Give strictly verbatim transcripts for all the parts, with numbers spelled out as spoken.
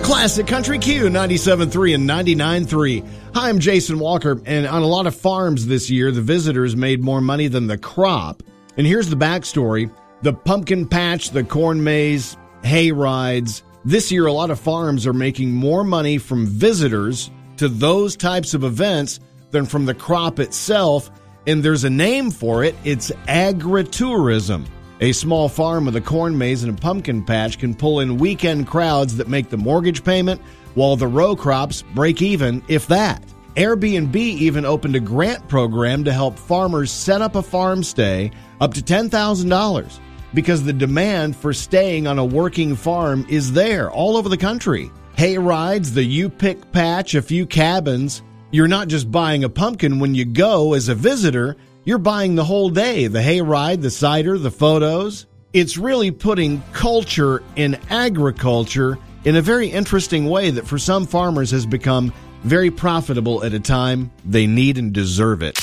Classic Country Q ninety-seven point three and ninety-nine point three. Hi, I'm Jason Walker, and on a lot of farms this year, the visitors made more money than the crop. And here's the backstory. The pumpkin patch, the corn maze, hay rides. This year, a lot of farms are making more money from visitors to those types of events than from the crop itself, and there's a name for it. It's agritourism. A small farm with a corn maze and a pumpkin patch can pull in weekend crowds that make the mortgage payment, while the row crops break even, if that. Airbnb even opened a grant program to help farmers set up a farm stay up to ten thousand dollars because the demand for staying on a working farm is there all over the country. Hay rides, the U-Pick patch, a few cabins. You're not just buying a pumpkin when you go as a visitor. You're buying the whole day, the hay ride, the cider, the photos. It's really putting culture in agriculture in a very interesting way that for some farmers has become very profitable at a time they need and deserve it.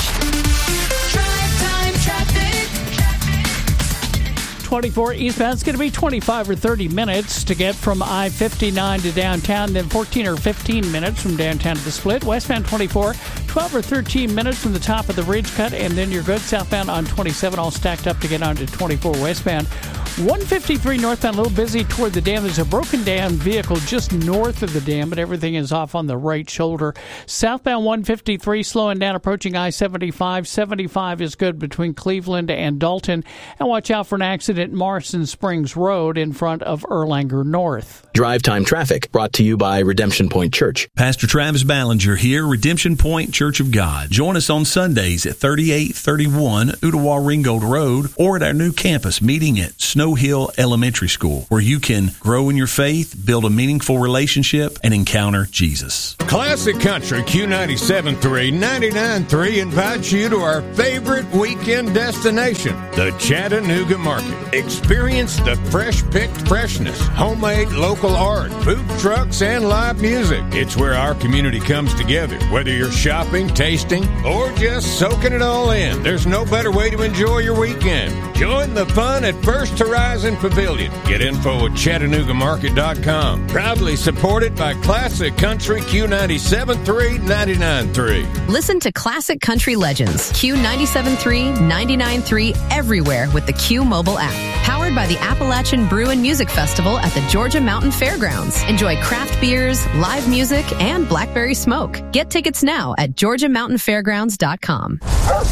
twenty-four eastbound. It's going to be twenty-five or thirty minutes to get from I fifty-nine to downtown, then fourteen or fifteen minutes from downtown to the Split. Westbound twenty-four, twelve or thirteen minutes from the top of the ridge cut, and then you're good. Southbound on twenty-seven, all stacked up to get onto twenty-four westbound. one fifty-three northbound, a little busy toward the dam. There's a broken down vehicle just north of the dam, but everything is off on the right shoulder. Southbound one fifty-three slowing down, approaching I seventy-five. seventy-five is good between Cleveland and Dalton. And watch out for an accident at Morrison Springs Road in front of Erlanger North. Drive Time Traffic brought to you by Redemption Point Church. Pastor Travis Ballinger here, Redemption Point Church of God. Join us on Sundays at thirty-eight thirty-one Ooltewah Ringgold Road or at our new campus meeting at Snow Hill Elementary School, where you can grow in your faith, build a meaningful relationship, and encounter Jesus. Classic Country Q ninety-seven point three, ninety-nine point three invites you to our favorite weekend destination, the Chattanooga Market. Experience the fresh-picked freshness, homemade local art, food trucks, and live music. It's where our community comes together. Whether you're shopping, tasting, or just soaking it all in, there's no better way to enjoy your weekend. Join the fun at First Horizon Pavilion. Get info at Chattanooga Market dot com. Proudly supported by Classic Country Q ninety-seven point three, ninety-nine point three. Listen to Classic Country Legends, Q ninety-seven point three, ninety-nine point three, everywhere with the Q mobile app. Powered by the Appalachian Brew and Music Festival at the Georgia Mountain Fairgrounds. Enjoy craft beers, live music, and blackberry smoke. Get tickets now at Georgia Mountain Fairgrounds dot com.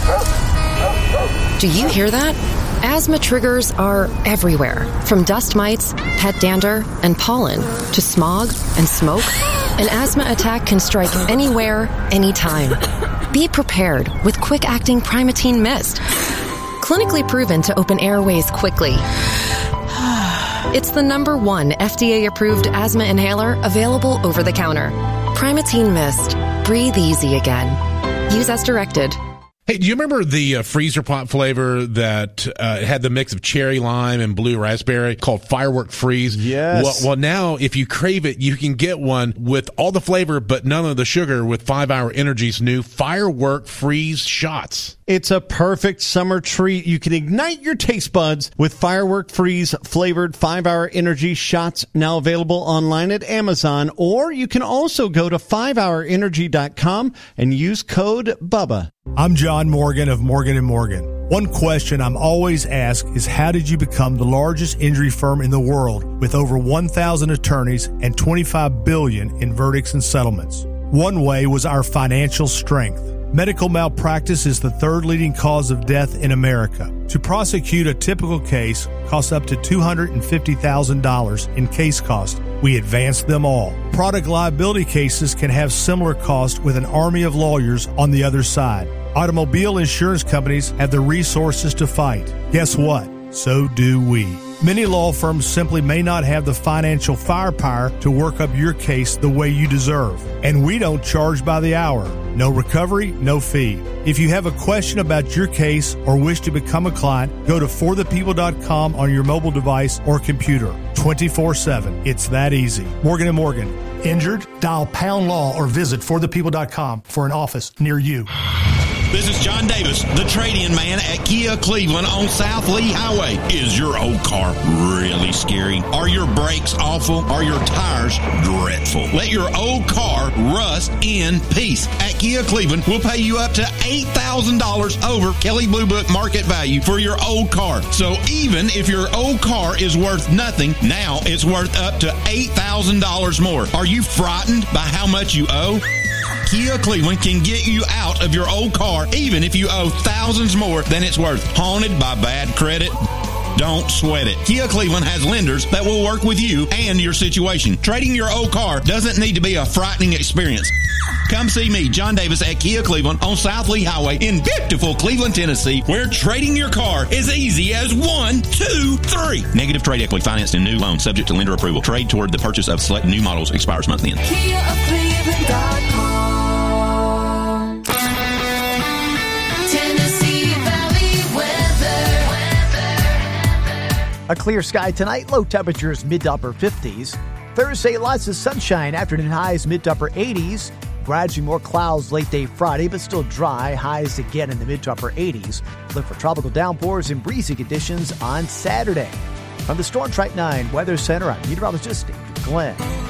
Do you hear that? Asthma triggers are everywhere, from dust mites, pet dander, and pollen, to smog and smoke. An asthma attack can strike anywhere, anytime. Be prepared with quick-acting Primatene Mist. Clinically proven to open airways quickly. It's the number one F D A-approved asthma inhaler available over the counter. Primatene Mist. Breathe easy again. Use as directed. Hey, do you remember the uh, freezer pop flavor that uh, had the mix of cherry lime and blue raspberry called Firework Freeze? Yes. Well, well, now if you crave it, you can get one with all the flavor but none of the sugar with five hour Energy's new Firework Freeze shots. It's a perfect summer treat. You can ignite your taste buds with Firework Freeze flavored five hour Energy shots, now available online at Amazon, or you can also go to five hour energy dot com and use code BUBBA. I'm John Morgan of Morgan and Morgan. One question I'm always asked is, how did you become the largest injury firm in the world with over one thousand attorneys and twenty-five billion dollars in verdicts and settlements? One way was our financial strength. Medical malpractice is the third leading cause of death in America. To prosecute a typical case costs up to two hundred fifty thousand dollars in case cost. We advance them all. Product liability cases can have similar costs with an army of lawyers on the other side. Automobile insurance companies have the resources to fight. Guess what? So do we. Many law firms simply may not have the financial firepower to work up your case the way you deserve. And we don't charge by the hour. No recovery, no fee. If you have a question about your case or wish to become a client, go to for the people dot com on your mobile device or computer. twenty-four seven. It's that easy. Morgan and Morgan. Injured? Dial pound law or visit for the people dot com for an office near you. This is John Davis, the trade-in man at Kia Cleveland on South Lee Highway. Is your old car really scary? Are your brakes awful? Are your tires dreadful? Let your old car rust in peace. At Kia Cleveland, we'll pay you up to eight thousand dollars over Kelley Blue Book market value for your old car. So even if your old car is worth nothing, now it's worth up to eight thousand dollars more. Are you frightened by how much you owe? Kia Cleveland can get you out of your old car even if you owe thousands more than it's worth. Haunted by bad credit? Don't sweat it. Kia Cleveland has lenders that will work with you and your situation. Trading your old car doesn't need to be a frightening experience. Come see me, John Davis, at Kia Cleveland on South Lee Highway in beautiful Cleveland, Tennessee, where trading your car is easy as one, two, three. Negative trade equity financed in new loan subject to lender approval. Trade toward the purchase of select new models expires month end. Kia of Cleveland dot com. Tennessee Valley weather. A clear sky tonight, low temperatures mid to upper fifties. Thursday, lots of sunshine, afternoon highs mid to upper eighties. Gradually more clouds late day Friday, but still dry, highs again in the mid to upper eighties. Look for tropical downpours and breezy conditions on Saturday. From the Storm Track nine Weather Center, I'm meteorologist David Glenn.